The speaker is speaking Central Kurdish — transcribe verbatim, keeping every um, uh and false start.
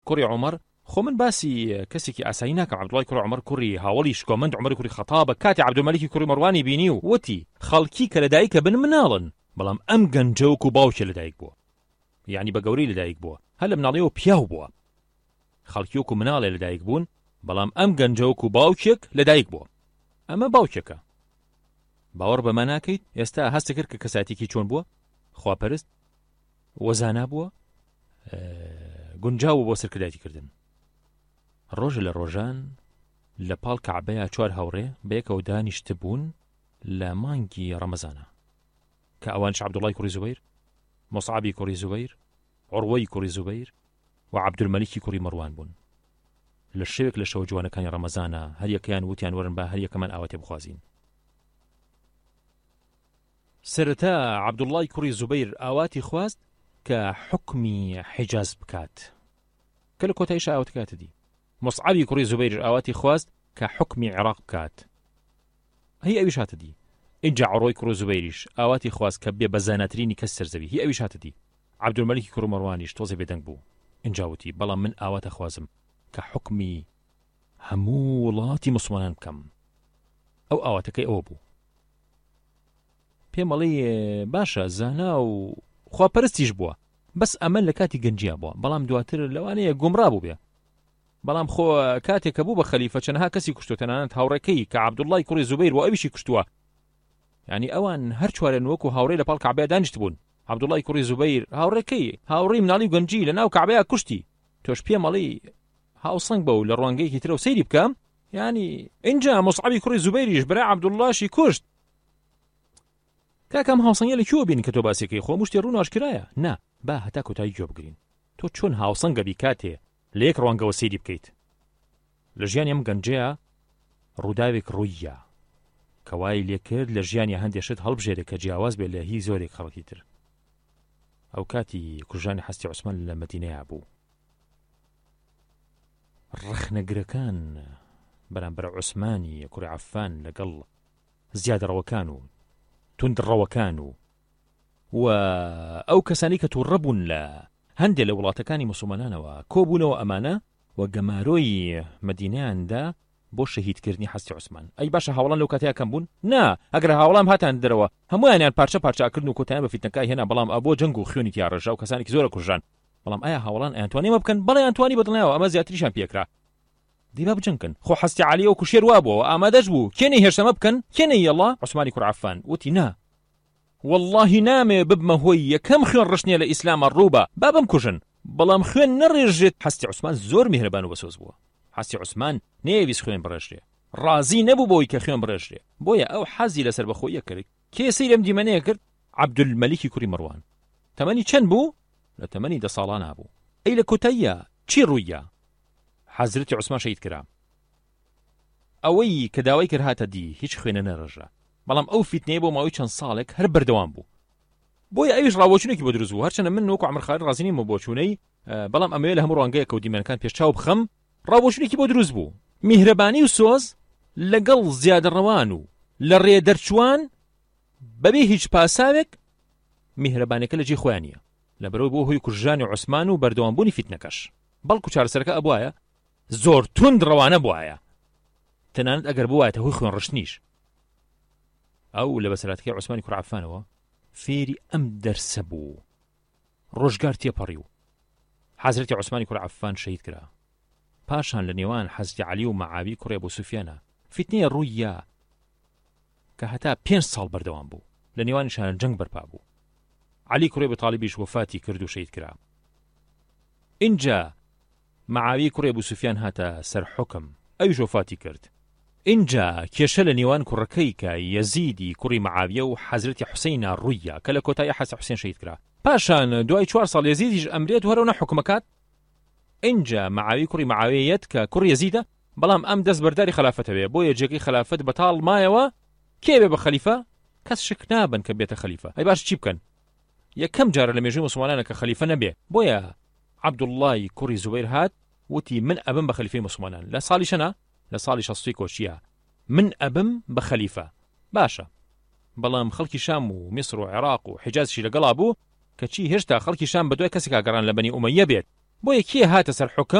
کوڕی عومەر خۆ من باسی کەسێکی ئاسایی ناکەم. عەبدوڵای کوڕی عومەر کوڕی هاوڵی شکۆمەند عومەری کوڕی خەتابە کاتی عەبدولمەلیکی کوڕی مەڕوانی بینی و وتی خەڵکی کە لەدایکە بن مناڵن، بەڵام ئەم گەنجە وەکو باوکێ لەدایک بووە، یعنی بە گەورەی لەدایک بووە، هەر لە مناڵیەوە پیاو بووە. خەڵکی وەکو مناڵێ لەدایک بوون، بەڵام ئەم گەنجە وەکو باوکێک لەدایک بووە. ئەمە باوکێکە. باوەڕ بەمە ناکەیت؟ ئێستا هەستی کرد کە کەساتێکی چۆن بووە؟ خواپەرست وەزانا بووە، گونجاو بۆ سەرکردایەتیکردن. ڕۆژە لە ڕۆژان لە پاڵ کەعبەیە چوار هاوڕێ بەیەکەوە دانیشتە بوون لە مانگی ڕەمەزانە کە ئەوانش عەبدوڵای کوڕی زوبەیر، مۆسعەبی کوڕی زوبەیر، عوڕوەی کوڕی زوبەیر و عەبدولمەلیکی کوڕی مەڕوان بوون. لە شەوێک لە شەو جوانەکانی ڕەمەزانە هەر یەکەیان وتیان وەرن با هەر یەکەمان ئاواتێ بخوازین. سەرەتا عەبدوڵای کوڕی زوبەیر ئاواتی خواست کە حکمی حیجاز بکات، کە لە کۆتاییش ئاوات کاتەدی. مۆسعەبی کوڕی زوبەیر ئاواتی خواست کە حکمی عێراق بکات، هی ئەویش هاتەدی. اینجا عوڕوەی کوڕی زوبەیریش ئاواتی خواست کە بێ بە زاناترینی کەس سەرزەوی، هی ئەویش هاتەدی. عەبدولمەلیکی کوڕی مەڕوانیش تۆزێ بێدەنگ بوو. اینجا وتی بەڵام من ئاواتە خوازم کە حکمی هەموو وڵاتی موسڵمانان بکەم. ئەو ئاواتەکەی ئەوە بوو. پێم بەڵێ باشە زانا و خواپەرستیش بووە، بەس ئەمە لە کاتی گەنجیا بووە، بەڵام دواتر لەوانەیە گومڕا بوو بێ. بەڵام خۆ کاتێک کە بوو بە خەلیفە چەندها کەسی کوشتووە، تەنانەت هاوڕێکەی کە عەبدوڵای کوڕی زوبەیر بۆ ئەویشی کوشتووە. یعنی ئەوان هەر چوارێن وەکو هاوڕێ لە پاڵ کەعبەیە دانیشت بوون. عەبدوڵای کوڕی زوبەیر هاوڕێکەی هاوڕێی مناڵی و گەنجی لە ناو کەعبەیە کوشتی. تۆش پێم بەڵێ هاوسەنگ بە و لە ڕوانگەیەکی ترە و سەیری بکەم. یعنی اینجا مۆسعەبی کوڕی زوبەیریش برای عەبدوڵاشی کوشت. کاکەم هاوسەنگە لەکوێوە بینی کە تۆ باسێکەی؟ خۆ مشتی ڕوون ئاشکرایە. نا با هەتا کۆتایی گوێ بگرین. تۆ چۆن هاوسەنگە بی کاتێ لە یەک ڕوانگەوە سەیری بکەیت؟ لە ژیانی ئەم گەنجەیە ڕووداوێک ڕوویە کە وای لێکرد لە ژیانی هەندێشت هەڵبژێرێت کە جیاواز بێت لە هی زۆرێک خەڵکی تر. ئەو کاتی کوژانی حەزرەتی عوسمان لە مەدینەیە بوو. ڕەخنەگرەکان بەرامبەر عوسمانی کوڕی عەفان لەگەڵ زیادەڕەوەکان و توندڕەوەکان و و ئەو کەسانی کە تووڕە بوون لە هەندێک لە وڵاتەکانی موسڵمانانەوە کۆبوونەوە ئەمانە و گەمارۆی مەدینەیاندا بۆ شەهیدکردنی حەزرەتی عوسمان. ئەی باشە هاوڵان لەو کاتەیە کەم بوون؟ نا، ئەگەر هاوڵام هاتان دەرەوە هەموویانیان پارچە پارچاکردن و کۆتاییان بە فیتنەکای هێنا، بەڵام ئەبۆ جەنگ و خوێنی تیاڕەژا و کەسانێکی زۆرە کوژان. بەڵام ئایا هاوڵان ئەیانتوانی ئەمە بکەن؟ بەڵێ ئەیانتوانی بەدڵنیاوە، ئەمە زیاتریشان پێکرا. دیبا بجنگن. خۆ حەزرەتی عەلی و کوشێر وابووە ئامادەش بوو کێنەی هێرشەمە بکەن، کێنەی یەڵا عوسمانی کوڕ عەفان وتی نا، والله نامێ ببمە هۆی یەکەم خوێن ڕشنیە لە ئیسلامە ڕووبە با بمکوژن، بەڵام خوێن نەڕێژێت. حەزرەتی عوسمان زۆر میهرەبان و بەسۆز بووە. حەزرەتی عوسمان نەیەویست خوێن بڕێژرێ، ڕازی نەبوو بۆی کە خوێن بڕێژرێ، بۆیە ئەو حەزی لەسەر بەخۆیە کرد. کێسی لەم دیمەنەیە کرد؟ عەبدولمەلیکی کوڕی مەڕوان. تەمەنی چەند بوو؟ لە تەمەنی دە ساڵان بوو. ئەی لە کۆتاییە چی ڕوویە؟ حەزرەتی عوسمان شەهید کرا. ئەوەی کە داوای کرد هاتە دی هیچ خوێنە نەڕێژا، بەڵام ئەو فیتنەیە بۆ ماوەی چەند ساڵێک هەر بەردەوام بوو. بۆیە ئەویش ڕاوەچوونێکی بۆ دروست بوو. هەرچەندە من وەکو عەمر خالید ڕازی نیم بۆ چوونەی، بەڵام ئەمەوێ لە هەموو ڕوانگەیەکە و دیمەنەکان پێشچاو بخەم، ڕاوەچوونێکی بۆ دروست بوو. میهرەبانی و سۆز لەگەڵ زیادەڕەوان و لە ڕێدەرچوان بەبێ هیچ پاساوێک میهرەبانەکە لە جێ خۆیانە لەبەرەوەی بۆ هۆی کوژانی عوسمان و بەردەوامبوونی فیتنەکەش. بەڵکو چارەسەرەکە ئەبوایە زۆر توند ڕەوانە بوایە، تەنانەت ئەگەر بوایەتە هۆی خوێن ڕشتنیش. ئەو لە بەسەراتەکەی عوسمانی کوڕ عەفانەوە فێری ئەم دەرسە بوو، ڕۆژگار تێپەڕی و حەزرەتی عوسمانی کوڕ عەفان شەهید کرا. پاشان لە نێوان حەزرەتی عەلی و مەعاوی کوڕی ئەبوو سوفیانە فیتنەیە ڕوویە کە هەتا پێنج ساڵ بەردەوام بوو، لە نێوانیشان جەنگ بەرپا بوو. عەلی کوڕی ئەبوو تاڵیبیش وەفاتی کرد و شەهید کرا. اینجا مەعاوی کوڕی ئەبوو سوفیان هاتە سەر حوکم، ئەویش وەفاتی کرد. اینجا کێشە لە نێوان کوڕەکەی کە یەزیدی کوڕی مەعاویە و حەزرەتی حوسەینە ڕوویە کە لە کۆتایی حەزرەتی حوسێن شەهید کرا. پاشان دوای چوار ساڵ یەزیدیش ئەمرێت وەرەونە حوکمەکات. اینجا مەعاوی کوڕی مەعاویەت کە کوڕ یەزیدە، بەڵام ئەم دەست بەرداری خلافەتەوێ، بۆیە جێگەی خلافەت بەتاڵ مایەوە. کێ بێ بە خەلیفە؟ کەس شک نابن کە بێتە خەلیفە. ئەی باش چی بکەن؟ یەکەم جارە لە مێژووی موسڵمانانە کە خەلیفە نەبێ، بۆیە عەبدوڵڵای کوڕی زوبەیر هات وتی من ئەبم بە خەلیفەی موسڵمانان. لە ساڵی شەنە؟ لە ساڵی شەستی کۆچیە. من ئەبم بە خەلیفە. باشە، بەڵام خەڵکی شام و میسر و عێراق و حیجازشی لەگەڵا بوو کەچی هێشتا خەڵکی شام بەدوای کەسێکا گەڕان لە بەنی ئومەیە بێت، بۆیە کێ هاتە سەر حوکم؟